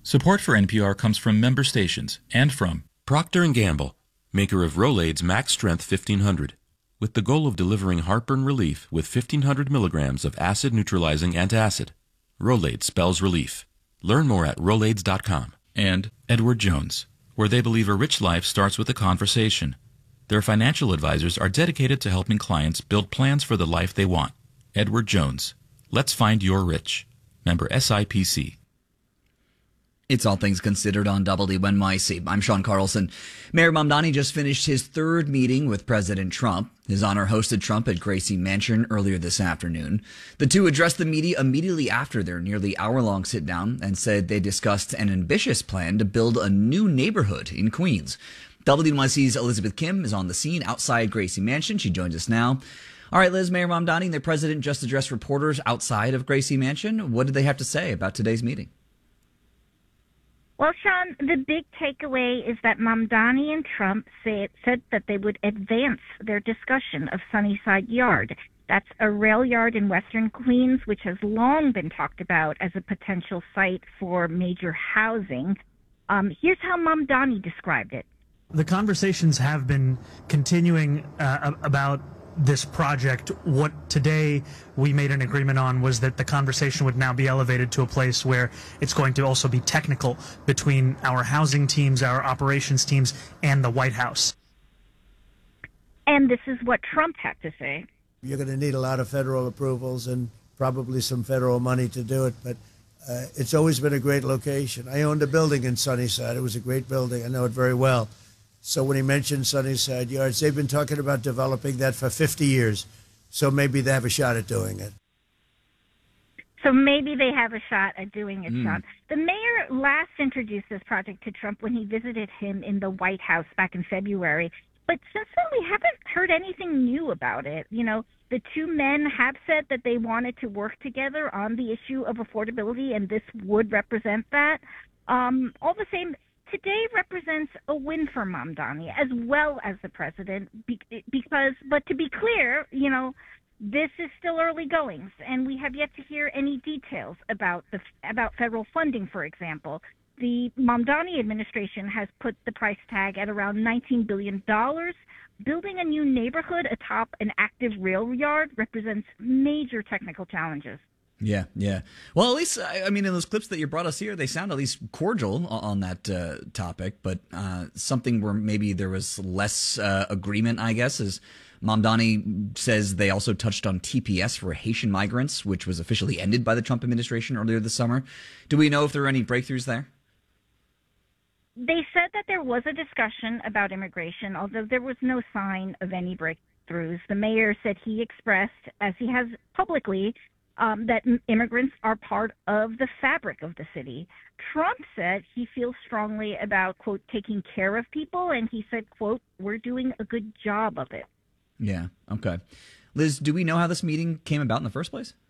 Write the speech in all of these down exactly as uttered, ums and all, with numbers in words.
Support for N P R comes from member stations and from Procter and Gamble, maker of Rolaids Max Strength fifteen hundred, with the goal of delivering heartburn relief with fifteen hundred milligrams of acid-neutralizing antacid. Rolaids spells relief. Learn more at rolaids dot com. And Edward Jones, where they believe a rich life starts with a conversation. Their financial advisors are dedicated to helping clients build plans for the life they want. Edward Jones. Let's find your rich. Member S I P C. It's All Things Considered on W N Y C. I'm Sean Carlson. Mayor Mamdani just finished his third meeting with President Trump. His Honor hosted Trump at Gracie Mansion earlier this afternoon. The two addressed the media immediately after their nearly hour-long sit-down and said they discussed an ambitious plan to build a new neighborhood in Queens. W N Y C's Elizabeth Kim is on the scene outside Gracie Mansion. She joins us now. All right, Liz, Mayor Mamdani and the president just addressed reporters outside of Gracie Mansion. What did they have to say about today's meeting? Well, Sean, the big takeaway is that Mamdani and Trump say, said that they would advance their discussion of Sunnyside Yard. That's a rail yard in western Queens, which has long been talked about as a potential site for major housing. Um, here's how Mamdani described it. The conversations have been continuing uh, about this project. What today we made an agreement on was that the conversation would now be elevated to a place where it's going to also be technical between our housing teams, our operations teams, and the White House. And this is what Trump had to say. You're going to need a lot of federal approvals and probably some federal money to do it, but uh, it's always been a great location. I owned a building in Sunnyside. It was a great building. I know it very well. So when he mentioned Sunnyside Yards, they've been talking about developing that for fifty years. So maybe they have a shot at doing it. So maybe they have a shot at doing it, Mm. Sean. The mayor last introduced this project to Trump when he visited him in the White House back in February. But since then, we haven't heard anything new about it. You know, the two men have said that they wanted to work together on the issue of affordability, and this would represent that. Um, all the same, today represents a win for Mamdani as well as the president, because, but to be clear, you know, this is still early goings, and we have yet to hear any details about the about federal funding, for example. The Mamdani administration has put the price tag at around nineteen billion dollars. Building a new neighborhood atop an active rail yard represents major technical challenges. Yeah, yeah. Well, at least, I I mean, in those clips that you brought us here, they sound at least cordial on, on that uh, topic, but uh, something where maybe there was less uh, agreement, I guess, is Mamdani says they also touched on T P S for Haitian migrants, which was officially ended by the Trump administration earlier this summer. Do we know if there are any breakthroughs there? They said that there was a discussion about immigration, although there was no sign of any breakthroughs. The mayor said he expressed, as he has publicly, um, that immigrants are part of the fabric of the city. Trump said he feels strongly about, quote, taking care of people, and he said, quote, we're doing a good job of it. Yeah, okay. Liz, do we know how this meeting came about in the first place?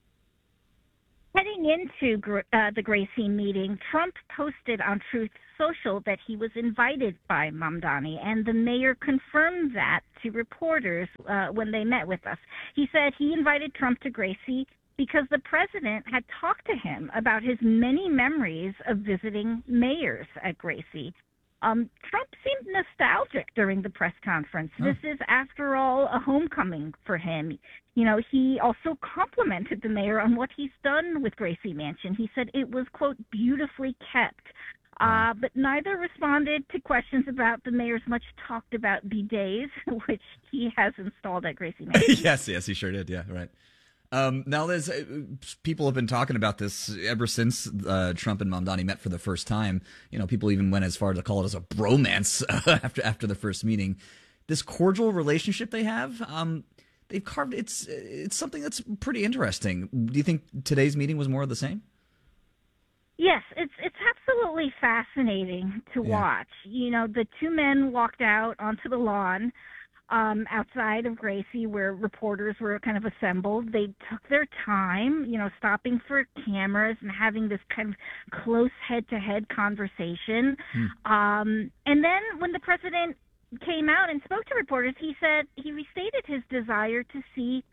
Heading into uh, the Gracie meeting, Trump posted on Truth Social that he was invited by Mamdani, and the mayor confirmed that to reporters uh, when they met with us. He said he invited Trump to Gracie because the president had talked to him about his many memories of visiting mayors at Gracie. Um, Trump seemed nostalgic during the press conference. Oh. This is, after all, a homecoming for him. You know, he also complimented the mayor on what he's done with Gracie Mansion. He said it was, quote, beautifully kept. Uh, but neither responded to questions about the mayor's much talked about bidets, which he has installed at Gracie Mansion. yes, yes, he sure did. Yeah, right. Um, now, Liz, people have been talking about this ever since uh, Trump and Mamdani met for the first time. You know, people even went as far to call it as a bromance after after the first meeting. This cordial relationship they have, um, they've carved. It's it's something that's pretty interesting. Do you think today's meeting was more of the same? Yes, it's it's absolutely fascinating to Yeah. watch. You know, the two men walked out onto the lawn um, outside of Gracie where reporters were kind of assembled. They took their time, you know, stopping for cameras and having this kind of close head-to-head conversation. Hmm. Um, and then when the president came out and spoke to reporters, he said he restated his desire to see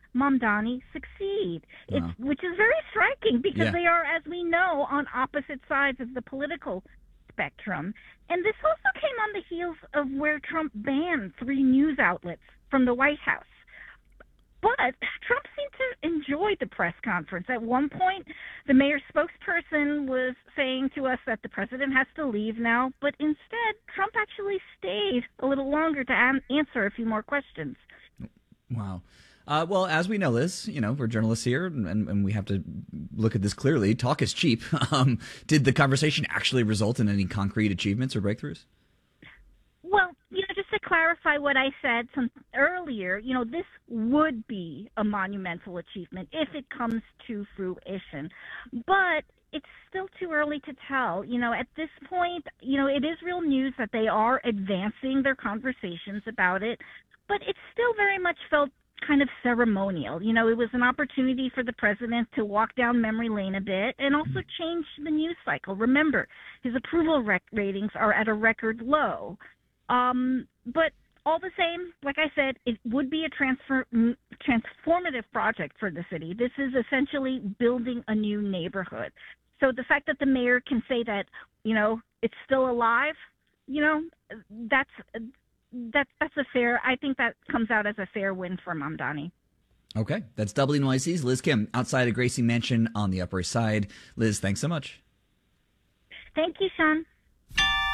Mamdani succeed. It's, Wow. which is very striking because Yeah. they are, as we know, on opposite sides of the political spectrum. And this also came on the heels of where Trump banned three news outlets from the White House. But Trump seemed to enjoy the press conference. At one point, the mayor's spokesperson was saying to us that the president has to leave now, but instead, Trump actually stayed a little longer to an- answer a few more questions. Wow. Uh, well, as we know, Liz, you know, we're journalists here, and, and we have to look at this clearly. Talk is cheap. Um, did the conversation actually result in any concrete achievements or breakthroughs? Well, you know, just to clarify what I said some earlier, you know, this would be a monumental achievement if it comes to fruition. But it's still too early to tell. You know, at this point, you know, it is real news that they are advancing their conversations about it, but it still very much felt kind of ceremonial. You know, it was an opportunity for the president to walk down memory lane a bit and also change the news cycle. Remember, his approval rec- ratings are at a record low. Um, but all the same, like I said, it would be a transfer, transformative project for the city. This is essentially building a new neighborhood. So the fact that the mayor can say that, you know, it's still alive, you know, that's that, that's a fair, I think that comes out as a fair win for Mamdani. Okay. That's W N Y C's Liz Kim outside of Gracie Mansion on the Upper East Side. Liz, thanks so much. Thank you, Sean.